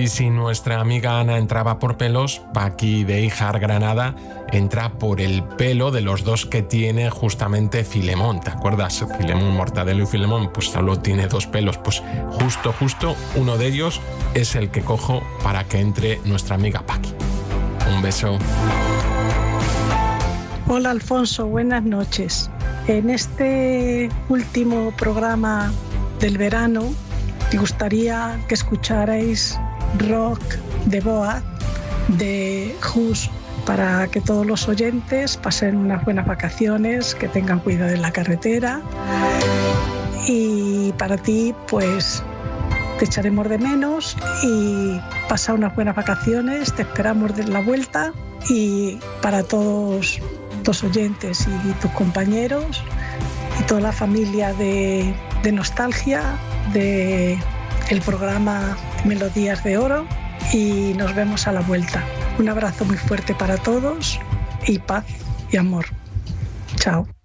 Y si nuestra amiga Ana entraba por pelos, Paqui de Híjar Granada entra por el pelo de los dos que tiene justamente Filemón. ¿Te acuerdas? Filemón, Mortadelo y Filemón, pues solo tiene 2 pelos. Pues justo uno de ellos es el que cojo para que entre nuestra amiga Paqui. Un beso. Hola Alfonso, buenas noches. En este último programa del verano me gustaría que escucharais Rock de Boa de Hus, para que todos los oyentes pasen unas buenas vacaciones, que tengan cuidado en la carretera. Y para ti, pues te echaremos de menos y pasa unas buenas vacaciones, te esperamos de la vuelta. Y para todos tus oyentes y tus compañeros y toda la familia de Nostalgia, de el programa Melodías de Oro, y nos vemos a la vuelta. Un abrazo muy fuerte para todos y paz y amor. Chao.